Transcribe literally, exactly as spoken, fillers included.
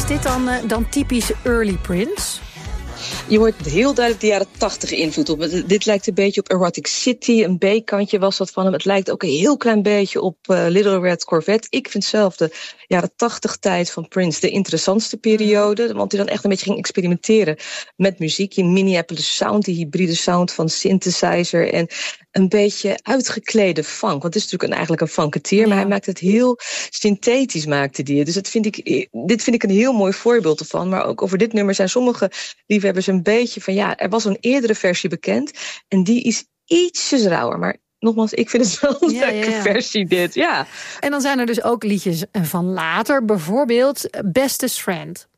dit dan, uh, dan typisch early Prince? Je hoort heel duidelijk de jaren tachtig invloed op. Dit lijkt een beetje op Erotic City. Een B-kantje was dat van hem. Het lijkt ook een heel klein beetje op uh, Little Red Corvette. Ik vind zelf de jaren tachtig tijd van Prince de interessantste periode. Want hij dan echt een beetje ging experimenteren met muziek. Die Minneapolis sound, die hybride sound van synthesizer. En een beetje uitgeklede funk. Want het is natuurlijk een, eigenlijk een funketeer. Ja. Maar hij maakt het heel synthetisch, maakte die. Dus dat vind ik, dit vind ik een heel mooi voorbeeld ervan. Maar ook over dit nummer zijn sommige liefhebbers een beetje van, ja, er was een eerdere versie bekend. En die is ietsjes rauwer. Maar nogmaals, ik vind het wel een ja, leuke ja, ja. versie dit. Ja. En dan zijn er dus ook liedjes van later. Bijvoorbeeld Bestest Friend.